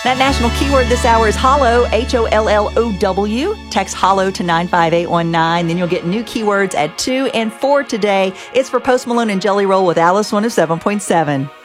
That national keyword this hour is hollow, HOLLOW. Text hollow to 95819. Then you'll get new keywords at 2 and 4 today. It's for Post Malone and Jelly Roll with Alice 107.7.